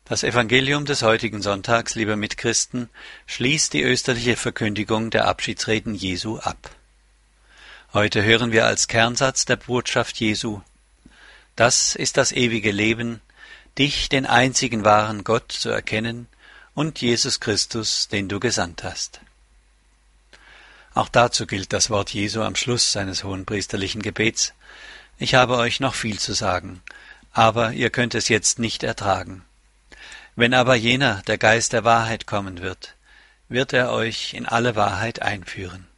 Das Evangelium des heutigen Sonntags, liebe Mitchristen, schließt die österliche Verkündigung der Abschiedsreden Jesu ab. Heute hören wir als Kernsatz der Botschaft Jesu: Das ist das ewige Leben, dich, den einzigen wahren Gott, zu erkennen und Jesus Christus, den du gesandt hast. Auch dazu gilt das Wort Jesu am Schluss seines hohenpriesterlichen Gebets: Ich habe euch noch viel zu sagen, aber ihr könnt es jetzt nicht ertragen. Wenn aber jener, der Geist der Wahrheit, kommen wird, wird er euch in alle Wahrheit einführen.